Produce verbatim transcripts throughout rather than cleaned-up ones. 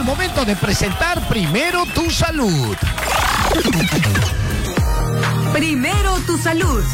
el momento de presentar Primero Tu Salud. Primero Tu Salud.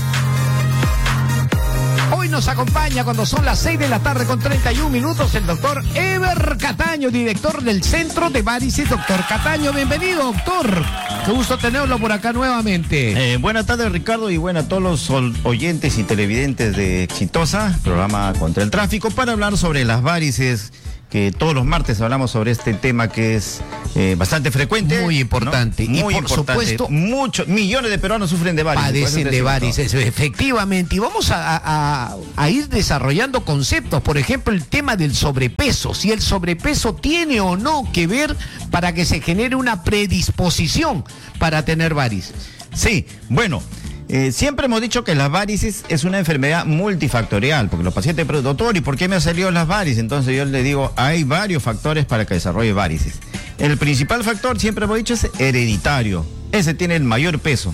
Hoy nos acompaña cuando son las seis de la tarde con treinta y un minutos el doctor Eber Cataño, director del Centro de Varices. Doctor Cataño, bienvenido, doctor. Qué gusto tenerlo por acá nuevamente. Eh, buenas tardes, Ricardo, y buenas a todos los oyentes y televidentes de Exitosa, programa Contra el Tráfico, para hablar sobre las varices, que todos los martes hablamos sobre este tema que es eh, bastante frecuente. Muy importante. ¿no? Muy y por importante. supuesto, muchos millones de peruanos sufren de varices. Padecen de varices, efectivamente. Y vamos a, a, a ir desarrollando conceptos. Por ejemplo, el tema del sobrepeso. Si el sobrepeso tiene o no que ver para que se genere una predisposición para tener varices. Sí, bueno. Eh, siempre hemos dicho que las varices es una enfermedad multifactorial, porque los pacientes preguntan, doctor, ¿y por qué me han salido las varices? Entonces yo le digo, hay varios factores para que desarrolle varices. El principal factor, siempre hemos dicho, es hereditario. Ese tiene el mayor peso.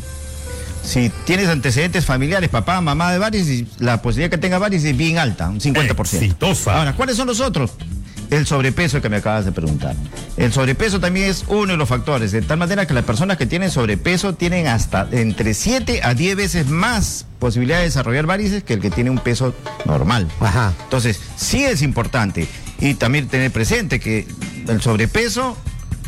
Si tienes antecedentes familiares, papá, mamá de varices, la posibilidad de que tenga varices es bien alta, un cincuenta por ciento. Exitosa. Ahora, ¿cuáles son los otros? El sobrepeso que me acabas de preguntar. El sobrepeso también es uno de los factores, de tal manera que las personas que tienen sobrepeso tienen hasta entre siete a diez veces más posibilidad de desarrollar varices que el que tiene un peso normal. Ajá. Entonces, sí es importante. Y también tener presente que el sobrepeso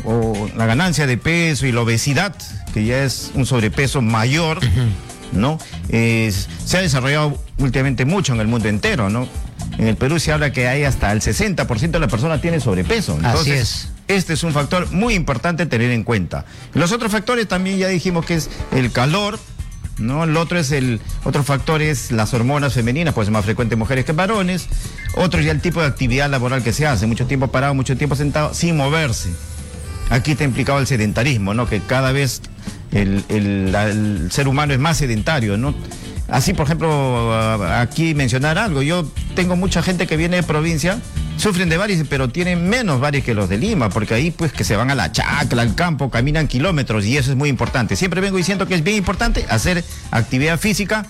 o la ganancia de peso y la obesidad, que ya es un sobrepeso mayor, uh-huh. ¿no? Eh, se ha desarrollado últimamente mucho en el mundo entero, ¿no? En el Perú se habla que hay hasta el sesenta por ciento de la persona tiene sobrepeso. Entonces, así es. Este es un factor muy importante tener en cuenta. Los otros factores también ya dijimos que es el calor, ¿no? El otro es el otro factor es las hormonas femeninas, pues es más frecuente en mujeres que en varones. Otro ya el tipo de actividad laboral que se hace, mucho tiempo parado, mucho tiempo sentado, sin moverse. Aquí está implicado el sedentarismo, ¿no? Que cada vez el, el, el ser humano es más sedentario, ¿no? Así, por ejemplo, aquí mencionar algo. Yo tengo mucha gente que viene de provincia, sufren de varices, pero tienen menos varices que los de Lima, porque ahí pues que se van a la chacra, al campo, caminan kilómetros, y eso es muy importante. Siempre vengo diciendo que es bien importante hacer actividad física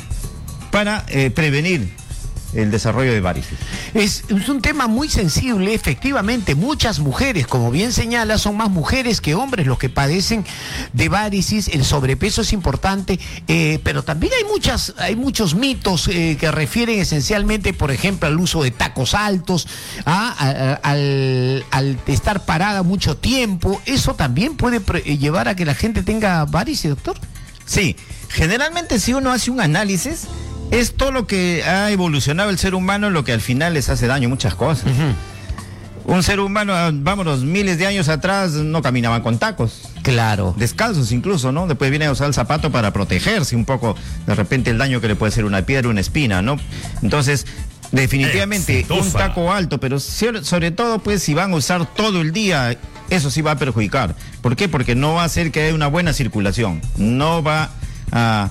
para eh, prevenir el desarrollo de varices. Es, es un tema muy sensible, efectivamente. Muchas mujeres, como bien señala, son más mujeres que hombres los que padecen de varices. El sobrepeso es importante, eh, pero también hay muchas, hay muchos mitos eh, que refieren esencialmente, por ejemplo, al uso de tacos altos, ¿ah? a, a, al, al estar parada mucho tiempo. ¿Eso también puede pre- llevar a que la gente tenga varices, doctor? Sí, generalmente si uno hace un análisis, es todo lo que ha evolucionado el ser humano, lo que al final les hace daño, muchas cosas. Uh-huh. Un ser humano, vámonos, miles de años atrás no caminaban con tacos. Claro. Descalzos incluso, ¿no? Después viene a usar el zapato para protegerse un poco, de repente el daño que le puede hacer una piedra, una espina, ¿no? Entonces, definitivamente Exitosa. Un taco alto, pero sobre todo, pues, si van a usar todo el día, eso sí va a perjudicar. ¿Por qué? Porque no va a hacer que haya una buena circulación. No va a...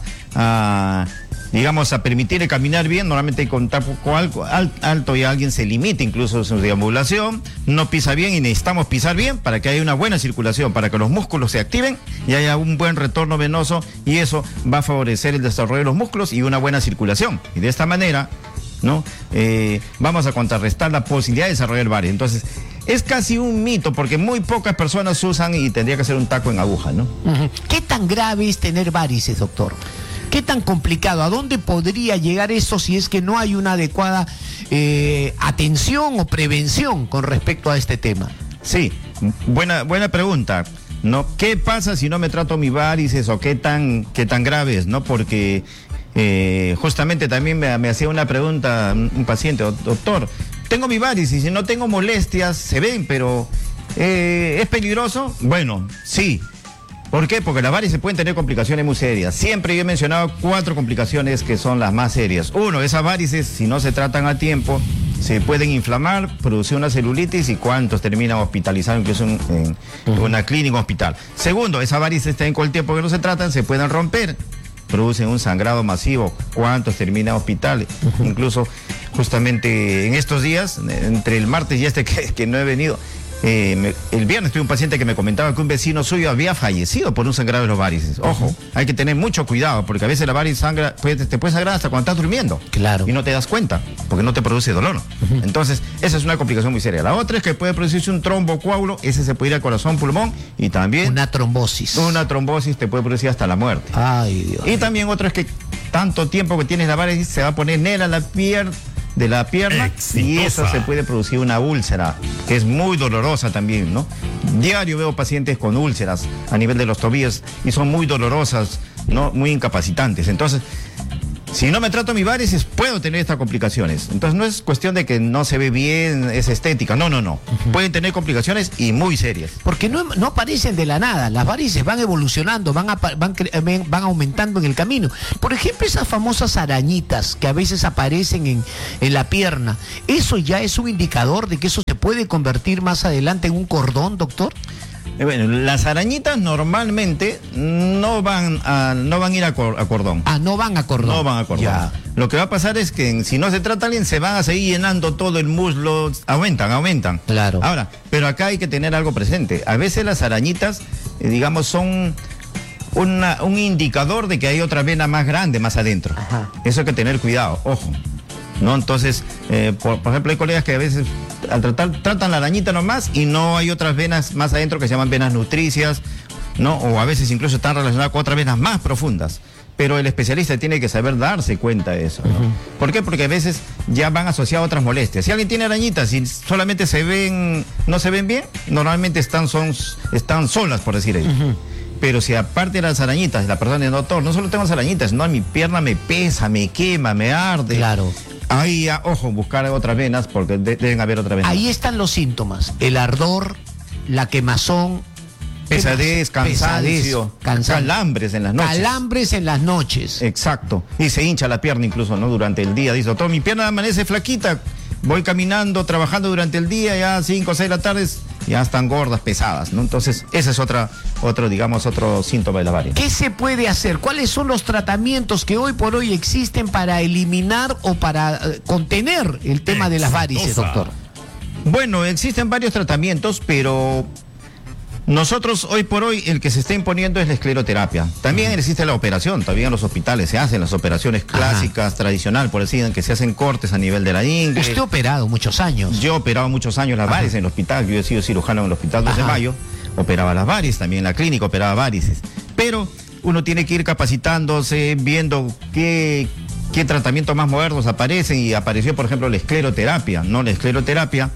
a digamos, a permitir caminar bien. Normalmente con taco alto, alto y alguien se limita incluso su deambulación, no pisa bien, y necesitamos pisar bien para que haya una buena circulación, para que los músculos se activen y haya un buen retorno venoso, y eso va a favorecer el desarrollo de los músculos y una buena circulación. Y de esta manera, ¿no? Eh, vamos a contrarrestar la posibilidad de desarrollar varices. Entonces, es casi un mito, porque muy pocas personas usan y tendría que ser un taco en aguja, ¿no? Uh-huh. ¿Qué tan grave es tener varices, doctor? ¿Qué tan complicado? ¿A dónde podría llegar eso si es que no hay una adecuada eh, atención o prevención con respecto a este tema? Sí, buena, buena pregunta. ¿No? ¿Qué pasa si no me trato mis varices, o qué tan, qué tan grave es, ¿no? Porque eh, justamente también me, me hacía una pregunta un paciente, doctor, tengo mis varices y si no tengo molestias, se ven, pero eh, ¿es peligroso? Bueno, sí. ¿Por qué? Porque las varices pueden tener complicaciones muy serias. Siempre yo he mencionado cuatro complicaciones que son las más serias. Uno, esas varices, si no se tratan a tiempo, se pueden inflamar, producir una celulitis, y cuántos terminan hospitalizados incluso en, en uh-huh. una clínica o hospital. Segundo, esas varices también con el tiempo que no se tratan se pueden romper, producen un sangrado masivo. ¿Cuántos terminan en hospitales? Uh-huh. Incluso justamente en estos días, entre el martes y este que, que no he venido, Eh, me, el viernes tuve un paciente que me comentaba que un vecino suyo había fallecido por un sangrado de los varices. Ojo, uh-huh. hay que tener mucho cuidado, porque a veces la varice sangra, puede, te puede sangrar hasta cuando estás durmiendo. Claro. Y no te das cuenta, porque no te produce dolor. Uh-huh. Entonces, esa es una complicación muy seria. La otra es que puede producirse un trombocoágulo, ese se puede ir al corazón, pulmón, y también... Una trombosis. Una trombosis te puede producir hasta la muerte. Ay, Dios. Y también otra es que tanto tiempo que tienes la varice se va a poner negra la piel de la pierna. Exitosa. Y eso se puede producir una úlcera, que es muy dolorosa también, ¿no? Diario veo pacientes con úlceras a nivel de los tobillos y son muy dolorosas, ¿no? Muy incapacitantes. Entonces, si no me trato mis varices, puedo tener estas complicaciones. Entonces, no es cuestión de que no se ve bien, es estética. No, no, no. Uh-huh. Pueden tener complicaciones y muy serias. Porque no, no aparecen de la nada. Las varices van evolucionando, van, a, van, van aumentando en el camino. Por ejemplo, esas famosas arañitas que a veces aparecen en, en la pierna. ¿Eso ya es un indicador de que eso se puede convertir más adelante en un cordón, doctor? Bueno, las arañitas normalmente no van a no van a ir a, cor, a cordón. Ah, no van a cordón. No van a cordón. Ya. Lo que va a pasar es que si no se trata bien, se van a seguir llenando todo el muslo, aumentan, aumentan. Claro. Ahora, pero acá hay que tener algo presente. A veces las arañitas, eh, digamos, son una, un indicador de que hay otra vena más grande más adentro. Ajá. Eso hay que tener cuidado, ojo. ¿No? Entonces, eh, por, por ejemplo, hay colegas que a veces al tratar, tratan la arañita nomás y no hay otras venas más adentro que se llaman venas nutricias, ¿no? O a veces incluso están relacionadas con otras venas más profundas. Pero el especialista tiene que saber darse cuenta de eso, ¿no? Uh-huh. ¿Por qué? Porque a veces ya van asociadas a otras molestias. Si alguien tiene arañitas y solamente se ven, no se ven bien, normalmente están, son, están solas, por decir ello. Uh-huh. Pero si aparte de las arañitas, la persona dice, doctor, no solo tengo las arañitas, no, mi pierna me pesa, me quema, me arde. Claro. Ahí, ojo, buscar otras venas, porque de, deben haber otras venas. Ahí están los síntomas, el ardor, la quemazón, pesadez, cansancio, cansancio, calambres en las noches. Calambres en las noches. Exacto. Y se hincha la pierna incluso, ¿no? Durante el día. Dice, doctor, mi pierna amanece flaquita, voy caminando, trabajando durante el día, ya cinco o seis de la tarde, ya están gordas, pesadas, ¿no? Entonces, ese es otra, otro, digamos, otro síntoma de la varice. ¿Qué se puede hacer? ¿Cuáles son los tratamientos que hoy por hoy existen para eliminar o para uh, contener el tema de las varices, doctor? Bueno, existen varios tratamientos, pero nosotros hoy por hoy el que se está imponiendo es la escleroterapia. También uh-huh. existe la operación, todavía en los hospitales se hacen las operaciones clásicas, Ajá. tradicional, por decir, en que se hacen cortes a nivel de la ingle. Usted ha operado muchos años. Yo he operado muchos años las varices en el hospital, yo he sido cirujano en el hospital dos de mayo, operaba las varices, también en la clínica operaba varices. Pero uno tiene que ir capacitándose, viendo qué, qué tratamientos más modernos aparecen, y apareció, por ejemplo, la escleroterapia, ¿no? La escleroterapia,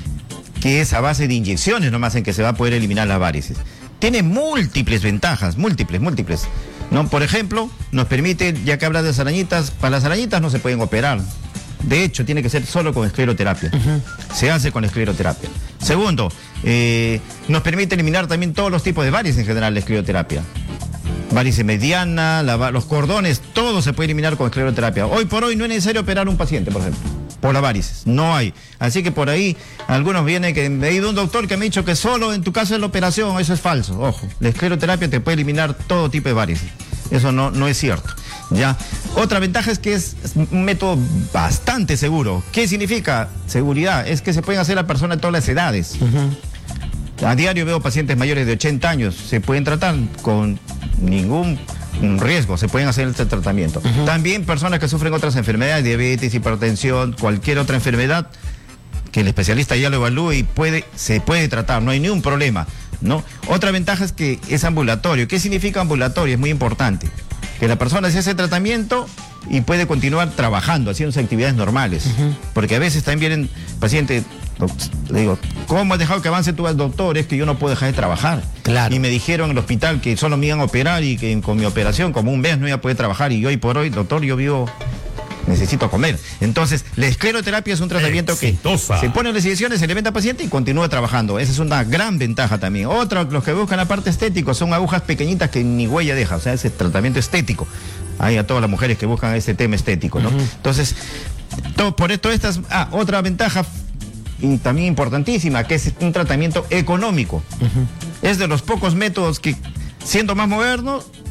que es a base de inyecciones nomás en que se va a poder eliminar las varices. Tiene múltiples ventajas, múltiples, múltiples. ¿No? Por ejemplo, nos permite, ya que habla de las arañitas, para las arañitas no se pueden operar. De hecho, tiene que ser solo con escleroterapia. Uh-huh. Se hace con escleroterapia. Segundo, eh, nos permite eliminar también todos los tipos de varices en general la escleroterapia. Varice mediana, la, los cordones, todo se puede eliminar con escleroterapia. Hoy por hoy no es necesario operar a un paciente, por ejemplo, por las varices. No hay. Así que por ahí algunos vienen que me ha ido un doctor que me ha dicho que solo en tu caso es la operación. Eso es falso. Ojo, la escleroterapia te puede eliminar todo tipo de varices. Eso no, no es cierto. ¿Ya? Otra ventaja es que es un método bastante seguro. ¿Qué significa seguridad? Es que se pueden hacer a personas de todas las edades. Uh-huh. A diario veo pacientes mayores de ochenta años, se pueden tratar con ningún riesgo, se pueden hacer este tratamiento. Uh-huh. También personas que sufren otras enfermedades, diabetes, hipertensión, cualquier otra enfermedad, que el especialista ya lo evalúe y puede, se puede tratar, no hay ningún problema, ¿no? Otra ventaja es que es ambulatorio. ¿Qué significa ambulatorio? Es muy importante. Que la persona se hace tratamiento y puede continuar trabajando, haciendo sus actividades normales. Uh-huh. Porque a veces también vienen pacientes, le digo, ¿cómo has dejado que avance tú al doctor? Es que yo no puedo dejar de trabajar. Claro. Y me dijeron en el hospital que solo me iban a operar y que con mi operación, como un mes, no iba a poder trabajar. Y hoy por hoy, doctor, yo vivo, necesito comer. Entonces, la escleroterapia es un tratamiento Exitosa. que se pone en las inyecciones, se le vende al paciente y continúa trabajando. Esa es una gran ventaja también. Otra, los que buscan la parte estética, son agujas pequeñitas que ni huella deja. O sea, ese tratamiento estético. Hay a todas las mujeres que buscan ese tema estético, ¿no? Uh-huh. Entonces, todo, por esto estas, ah, otra ventaja y también importantísima, que es un tratamiento económico. Uh-huh. Es de los pocos métodos que, siendo más moderno,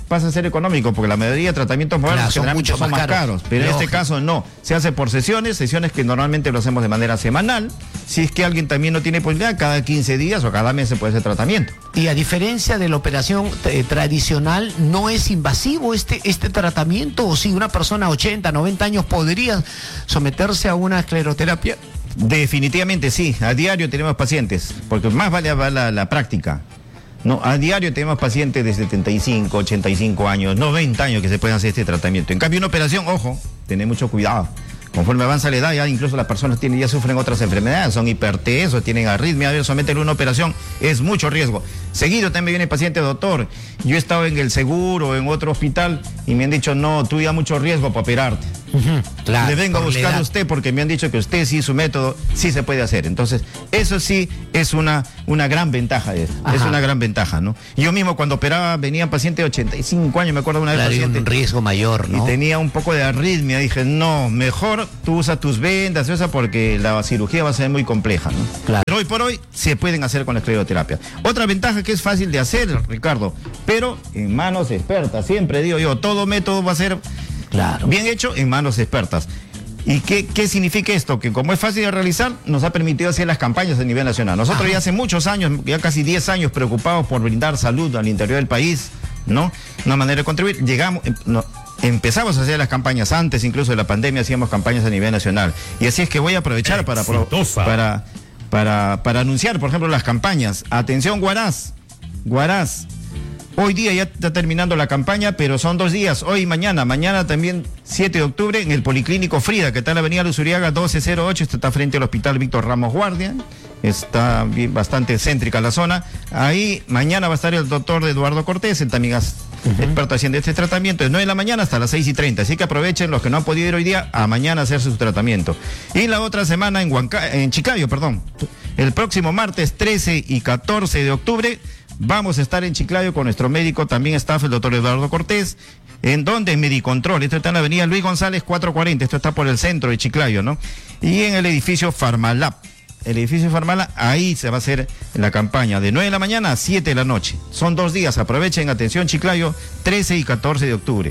pasa a ser económico, porque la mayoría de tratamientos modernos claro, son mucho son más caros, caros pero lógico. En este caso no, se hace por sesiones, sesiones que normalmente lo hacemos de manera semanal. Si es que alguien también no tiene posibilidad, cada quince días o cada mes se puede hacer tratamiento. Y a diferencia de la operación eh, tradicional, ¿no es invasivo este, este tratamiento? ¿O si una persona de ochenta, noventa años podría someterse a una escleroterapia? Definitivamente sí, a diario tenemos pacientes, porque más vale la, la, la práctica. No, a diario tenemos pacientes de setenta y cinco, ochenta y cinco años, noventa años que se pueden hacer este tratamiento. En cambio, una operación, ojo, tened mucho cuidado. Conforme avanza la edad, ya incluso las personas tienen, ya sufren otras enfermedades, son hipertensos, tienen arritmia, a ver, someterle una operación es mucho riesgo. Seguido también viene el paciente, doctor, yo he estado en el seguro, en otro hospital, y me han dicho, no, tú ya mucho riesgo para operarte. Uh-huh, claro, le vengo a buscar a usted porque me han dicho que usted sí, su método sí se puede hacer. Entonces, eso sí es una, una gran ventaja, es, es una gran ventaja, ¿no? Yo mismo cuando operaba venían pacientes de ochenta y cinco años, me acuerdo una vez. Claro, paciente, un riesgo mayor, ¿no? Y tenía un poco de arritmia, dije, no, mejor tú usas tus vendas, esa porque la cirugía va a ser muy compleja, ¿no? Claro. Pero hoy por hoy se pueden hacer con la escleroterapia. Otra ventaja que es fácil de hacer, Ricardo, pero en manos expertas, siempre digo yo, todo método va a ser claro. bien hecho en manos expertas. ¿Y qué, qué significa esto? Que como es fácil de realizar, nos ha permitido hacer las campañas a nivel nacional. Nosotros Ajá. ya hace muchos años, ya casi diez años, preocupados por brindar salud al interior del país, ¿no? Una manera de contribuir. Llegamos, no, empezamos a hacer las campañas antes, incluso de la pandemia, hacíamos campañas a nivel nacional. Y así es que voy a aprovechar para, para, para, para anunciar, por ejemplo, las campañas. Atención, Huaraz, Huaraz. Hoy día ya está terminando la campaña, pero son dos días, hoy y mañana. Mañana también, siete de octubre, en el Policlínico Frida, que está en la avenida Luzuriaga doce cero ocho, esto está frente al Hospital Víctor Ramos Guardia, está bien, bastante céntrica la zona. Ahí mañana va a estar el doctor Eduardo Cortés, él también es uh-huh. experto haciendo este tratamiento, de nueve de la mañana hasta las seis y treinta, así que aprovechen los que no han podido ir hoy día a mañana a hacerse su tratamiento. Y la otra semana en, Huanca, en Chiclayo, perdón, el próximo martes trece y catorce de octubre, vamos a estar en Chiclayo con nuestro médico, también staff, el doctor Eduardo Cortés, en donde en Medicontrol, esto está en la avenida Luis González cuatrocientos cuarenta, esto está por el centro de Chiclayo, ¿no? Y en el edificio Farmalab, el edificio Farmalab, ahí se va a hacer la campaña de nueve de la mañana a siete de la noche. Son dos días, aprovechen, atención Chiclayo, trece y catorce de octubre.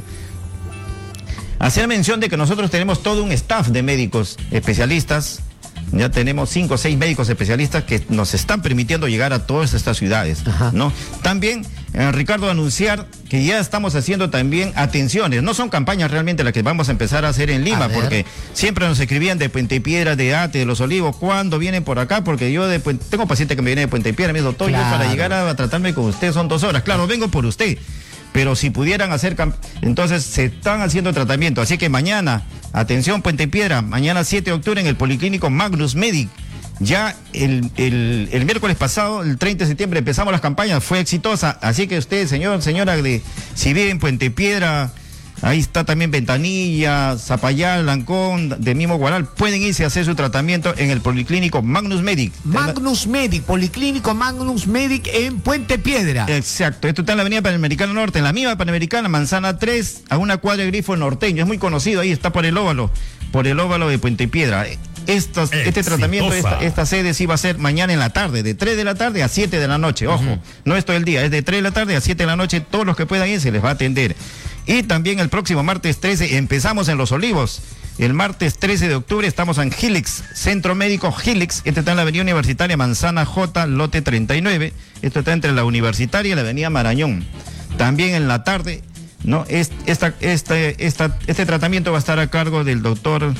Hacer mención de que nosotros tenemos todo un staff de médicos especialistas. Ya tenemos cinco o seis médicos especialistas que nos están permitiendo llegar a todas estas ciudades, Ajá. ¿no? También, eh, Ricardo, anunciar que ya estamos haciendo también atenciones. No son campañas realmente las que vamos a empezar a hacer en Lima, porque siempre nos escribían de Puente Piedra, de Ate, de Los Olivos, ¿cuándo vienen por acá? Porque yo de, tengo pacientes que me vienen de Puente Piedra, me dice, doctor, claro. yo para llegar a, a tratarme con usted son dos horas. Claro, vengo por usted. Pero si pudieran hacer, entonces se están haciendo tratamiento. Así que mañana, atención Puente Piedra, mañana siete de octubre en el Policlínico Magnus Medic. Ya el, el, el miércoles pasado, el treinta de septiembre, empezamos las campañas, fue exitosa. Así que usted, señor, señora, de, si vive en Puente Piedra, ahí está también Ventanilla, Zapayal, Lancón, de mismo Guaral, pueden irse a hacer su tratamiento en el Policlínico Magnus Medic. Magnus Medic, Policlínico Magnus Medic en Puente Piedra. Exacto, esto está en la avenida Panamericana Norte, en la misma Panamericana, Manzana tres, a una cuadra de Grifo Norteño, es muy conocido ahí, está por el óvalo, por el óvalo de Puente Piedra. Estos, este tratamiento, esta, esta sede sí va a ser mañana en la tarde, de tres de la tarde a siete de la noche, ojo, uh-huh. no es todo el día, es de tres de la tarde a siete de la noche, todos los que puedan ir se les va a atender. Y también el próximo martes trece empezamos en Los Olivos. El martes trece de octubre estamos en Helix, Centro Médico Helix. Este está en la avenida Universitaria Manzana J, lote treinta y nueve. Esto está entre la Universitaria y la avenida Marañón. También en la tarde, ¿no? Este, esta, este, esta, este tratamiento va a estar a cargo del doctor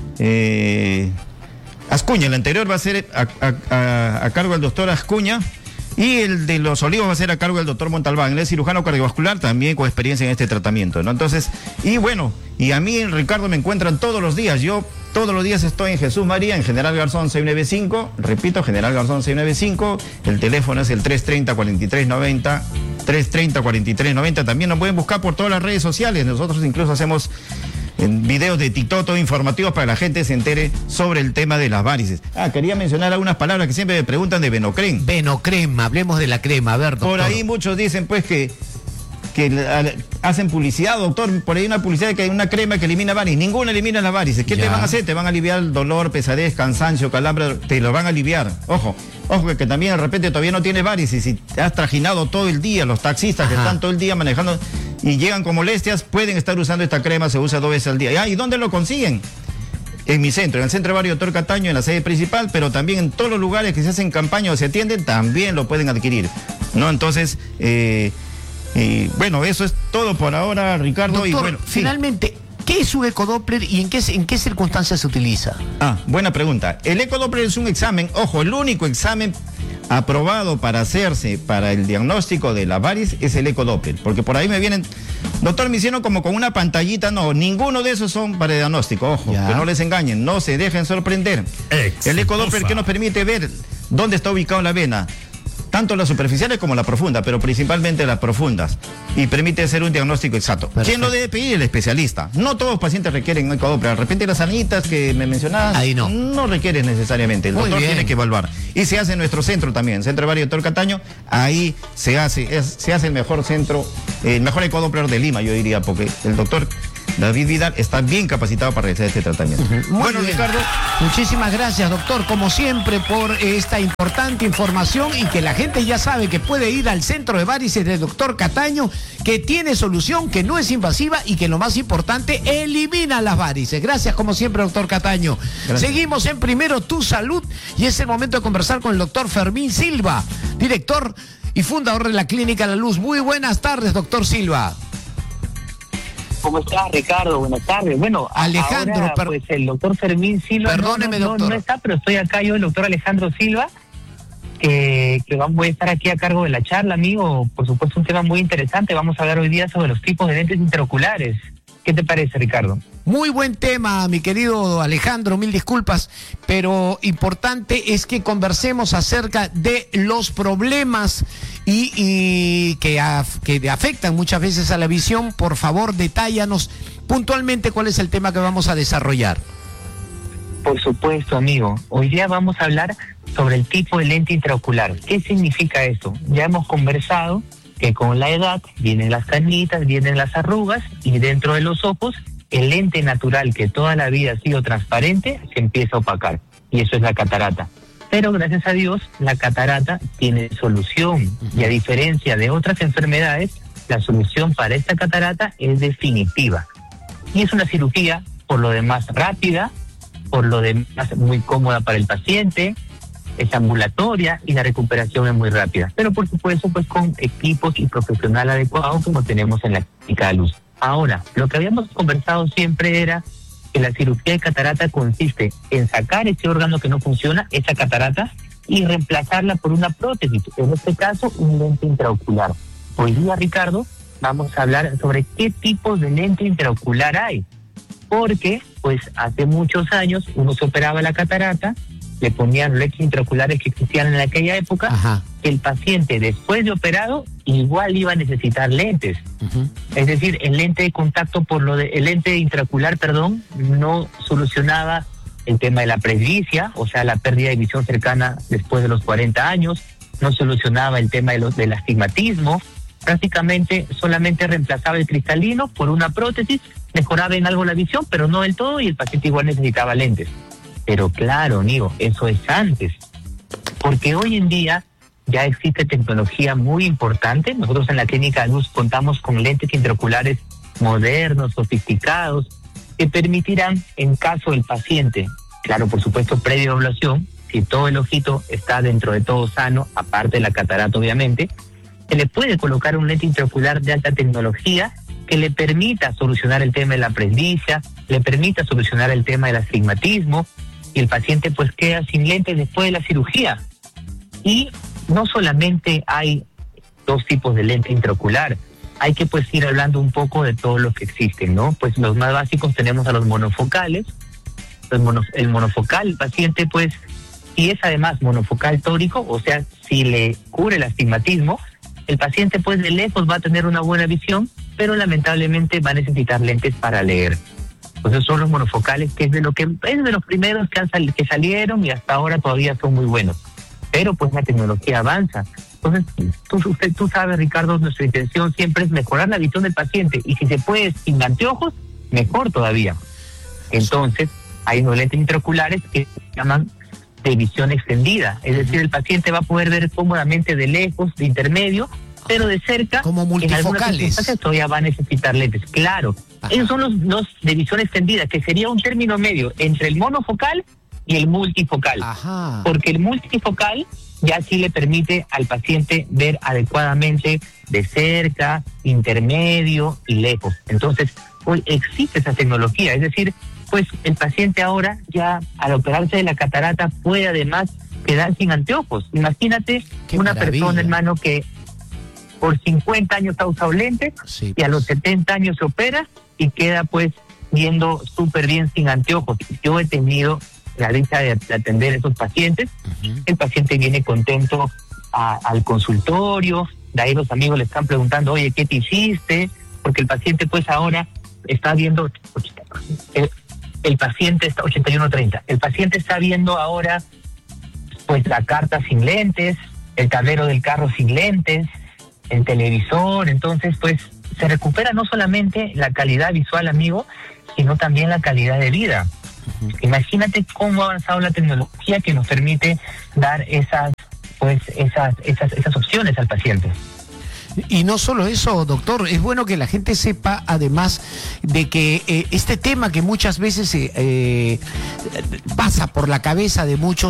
eh, Ascuña. El anterior va a ser a, a, a, a cargo del doctor Ascuña. Y el de Los Olivos va a ser a cargo del doctor Montalbán, él es cirujano cardiovascular, también con experiencia en este tratamiento, ¿no? Entonces, y bueno, y a mí, Ricardo, me encuentran todos los días, yo todos los días estoy en Jesús María, en General Garzón seiscientos noventa y cinco, repito, General Garzón seiscientos noventa y cinco, el teléfono es el tres treinta, cuarenta y tres noventa, tres treinta, cuarenta y tres noventa, también nos pueden buscar por todas las redes sociales, nosotros incluso hacemos en videos de TikTok, todo informativos para que la gente se entere sobre el tema de las varices. Ah, quería mencionar algunas palabras que siempre me preguntan de Venocrem. Venocrem, hablemos de la crema, a ver, doctor. Por ahí muchos dicen pues que, que hacen publicidad, doctor, por ahí una publicidad de que hay una crema que elimina varices. Ninguna elimina las varices. ¿Qué ya. te van a hacer? Te van a aliviar el dolor, pesadez, cansancio, calambre, te lo van a aliviar. Ojo, ojo que, que también de repente todavía no tienes varices y te has trajinado todo el día, los taxistas Ajá. que están todo el día manejando. y llegan con molestias, pueden estar usando esta crema, se usa dos veces al día. ¿Y dónde lo consiguen? En mi centro, en el centro de barrio Doctor Cataño, en la sede principal, pero también en todos los lugares que se hacen campañas o se atienden, también lo pueden adquirir, ¿no? Entonces, eh, eh, bueno, eso es todo por ahora, Ricardo. Doctor, y bueno, finalmente, sí. ¿Qué es un ecodoppler y en qué, en qué circunstancias se utiliza? Ah, buena pregunta. El ecodoppler es un examen, ojo, el único examen aprobado para hacerse para el diagnóstico de la varices es el ecodoppler, porque por ahí me vienen, doctor, me hicieron como con una pantallita. No, ninguno de esos son para el diagnóstico, ojo, ya. Que no les engañen, no se dejen sorprender. Exitosa. El ecodoppler que nos permite ver dónde está ubicada la vena, tanto las superficiales como las profundas, pero principalmente las profundas, y permite hacer un diagnóstico exacto. Perfecto. ¿Quién lo debe pedir? El especialista. No todos los pacientes requieren ecodoppler. De repente las anitas que me mencionabas, ahí no. No requieren necesariamente. El Muy doctor bien. Tiene que evaluar. Y se hace en nuestro centro también, Centro de Barrio Doctor Cataño. Ahí se hace, es, se hace el mejor centro, el mejor ecodoppler de Lima, yo diría, porque el doctor David Vidal está bien capacitado para realizar este tratamiento. Uh-huh. Bueno, bien. Ricardo, muchísimas gracias, doctor, como siempre, por esta importante información, y que la gente ya sabe que puede ir al centro de varices del doctor Cataño, que tiene solución, que no es invasiva y que lo más importante, elimina las varices. Gracias, como siempre, doctor Cataño. Gracias. Seguimos en Primero Tu Salud y es el momento de conversar con el doctor Fermín Silva, director y fundador de la Clínica La Luz. Muy buenas tardes, doctor Silva. ¿Cómo estás, Ricardo? Buenas tardes. Bueno, Alejandro, ahora, per... pues el doctor Fermín Silva. Perdóneme, no, no, doctor. No, no está, pero estoy acá yo, el doctor Alejandro Silva, que, que voy a estar aquí a cargo de la charla, amigo. Por supuesto, un tema muy interesante. Vamos a hablar hoy día sobre los tipos de lentes intraoculares. ¿Qué te parece, Ricardo? Muy buen tema, mi querido Alejandro, mil disculpas, pero importante es que conversemos acerca de los problemas y, y que, af, que afectan muchas veces a la visión. Por favor, detállanos puntualmente cuál es el tema que vamos a desarrollar. Por supuesto, amigo. Hoy día vamos a hablar sobre el tipo de lente intraocular. ¿Qué significa esto? Ya hemos conversado que con la edad vienen las canitas, vienen las arrugas, y dentro de los ojos el lente natural que toda la vida ha sido transparente se empieza a opacar, y eso es la catarata. Pero gracias a Dios la catarata tiene solución, y a diferencia de otras enfermedades, la solución para esta catarata es definitiva, y es una cirugía por lo demás rápida, por lo demás muy cómoda para el paciente, es ambulatoria y la recuperación es muy rápida, pero por supuesto pues con equipos y profesional adecuados como tenemos en la Clínica La Luz. Ahora, lo que habíamos conversado siempre era que la cirugía de catarata consiste en sacar ese órgano que no funciona, esa catarata, y reemplazarla por una prótesis, en este caso un lente intraocular. Hoy día, Ricardo, vamos a hablar sobre qué tipos de lente intraocular hay, porque pues hace muchos años uno se operaba la catarata, le ponían lentes intraoculares que existían en aquella época. Ajá. El paciente después de operado igual iba a necesitar lentes. Uh-huh. Es decir, el lente de contacto por lo de, el lente intraocular, perdón, no solucionaba el tema de la presbicia, o sea, la pérdida de visión cercana después de los cuarenta años, no solucionaba el tema de los, del astigmatismo, prácticamente solamente reemplazaba el cristalino por una prótesis, mejoraba en algo la visión, pero no del todo, y el paciente igual necesitaba lentes. Pero claro, amigo, eso es antes, porque hoy en día ya existe tecnología muy importante. Nosotros en la Clínica La Luz contamos con lentes intraoculares modernos, sofisticados, que permitirán, en caso del paciente, claro, por supuesto, previa evaluación, si todo el ojito está dentro de todo sano, aparte de la catarata obviamente, se le puede colocar un lente intraocular de alta tecnología que le permita solucionar el tema de la presbicia, le permita solucionar el tema del astigmatismo, y el paciente pues queda sin lentes después de la cirugía. Y no solamente hay dos tipos de lente intraocular, hay que pues ir hablando un poco de todos los que existen, ¿no? Pues los más básicos tenemos a los monofocales. Los mono, el monofocal, el paciente pues, si es además monofocal tórico, o sea, si le cubre el astigmatismo, el paciente pues de lejos va a tener una buena visión, pero lamentablemente va a necesitar lentes para leer. Pues esos son los monofocales, que es de lo que es de los primeros que han sal, que salieron, y hasta ahora todavía son muy buenos. Pero pues la tecnología avanza. Entonces, tú, usted, tú sabes, Ricardo, nuestra intención siempre es mejorar la visión del paciente, y si se puede sin anteojos, mejor todavía. Entonces, hay unos lentes intraoculares que se llaman de visión extendida, es decir, el paciente va a poder ver cómodamente de lejos, de intermedio, pero de cerca, como multifocales, en algunas circunstancias todavía va a necesitar lentes. Claro, ajá. Esos son los, los de visión extendida, que sería un término medio entre el monofocal y el multifocal. Ajá. Porque el multifocal ya sí le permite al paciente ver adecuadamente de cerca, intermedio y lejos. Entonces, hoy existe esa tecnología, es decir, pues el paciente ahora ya al operarse de la catarata puede además quedar sin anteojos. Imagínate Qué una maravilla. persona, hermano, que por cincuenta años ha usado lentes, sí, pues. y a los setenta años se opera y queda pues viendo súper bien sin anteojos. Yo he tenido la dicha de atender a esos pacientes. Uh-huh. El paciente viene contento a, al consultorio, de ahí los amigos le están preguntando, oye, ¿qué te hiciste? Porque el paciente pues ahora está viendo, el, el paciente está ochenta y uno treinta, el paciente está viendo ahora pues la carta sin lentes, el tablero del carro sin lentes, el televisor. Entonces pues se recupera no solamente la calidad visual, amigo, sino también la calidad de vida. Uh-huh. Imagínate cómo ha avanzado la tecnología que nos permite dar esas pues esas esas esas opciones al paciente. Y no solo eso, doctor, es bueno que la gente sepa además de que eh, este tema que muchas veces eh, eh, pasa por la cabeza de muchos